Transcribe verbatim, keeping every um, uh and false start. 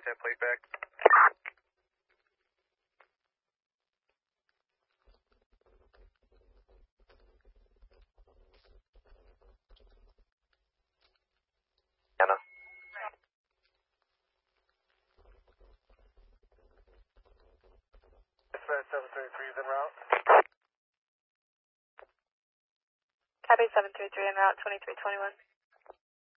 that plate back. Anna. Dispatch seven three three is en route. Copy seven three three en route, twenty-three twenty-one.